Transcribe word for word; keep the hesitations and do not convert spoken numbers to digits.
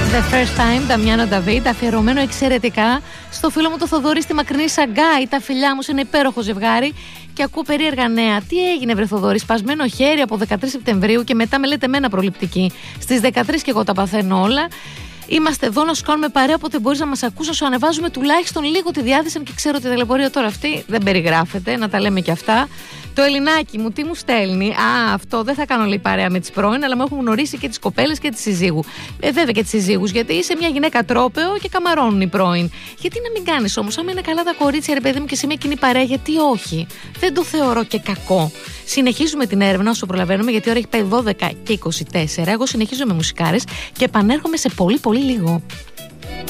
The First Time, Νταμιάνο Νταβίντ, αφιερωμένο εξαιρετικά στο φίλο μου το Θοδωρή στη μακρινή Σαγκάη. Τα φιλιά μου σε ένα υπέροχο ζευγάρι. Και ακούω περίεργα νέα. Τι έγινε, βρε Θοδωρή, σπασμένο χέρι από δεκατρείς Σεπτεμβρίου και μετά με λέτε μένα προληπτική. Στις δεκατρείς και εγώ τα παθαίνω όλα. Είμαστε εδώ να σου κάνουμε παρέα, οπότε μπορείς να μας ακούσεις, να σου ανεβάζουμε τουλάχιστον λίγο τη διάθεση. Και ξέρω ότι η ταλαιπωρία τώρα αυτή δεν περιγράφεται, να τα λέμε και αυτά. Το Ελληνάκι μου, τι μου στέλνει? Α, αυτό δεν θα κάνω λέει παρέα με τις πρώην, αλλά μου έχουν γνωρίσει και τις κοπέλες και τις συζύγου. Ε, βέβαια και τις συζύγους, γιατί είσαι μια γυναίκα τρόπαιο και καμαρώνουν οι πρώην. Γιατί να μην κάνεις όμως, άμα είναι καλά τα κορίτσια, ρε παιδί μου, και σε μια κοινή παρέα, γιατί όχι? Δεν το θεωρώ και κακό. Συνεχίζουμε την έρευνα όσο προλαβαίνουμε, γιατί η ώρα έχει πάει δώδεκα και είκοσι τέσσερα. Εγώ συνεχίζω με μουσικάρες και επανέρχομαι σε πολύ πολύ λίγο.